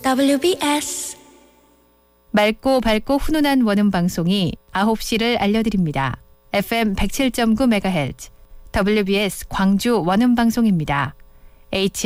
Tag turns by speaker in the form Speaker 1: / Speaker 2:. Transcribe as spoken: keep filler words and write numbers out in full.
Speaker 1: 더블유비에스
Speaker 2: 맑고 밝고 훈훈한 원음 방송이 아홉 시를 알려드립니다. 에프엠 백칠 점 구 메가헤르츠 더블유비에스 광주 원음 방송입니다. 에이치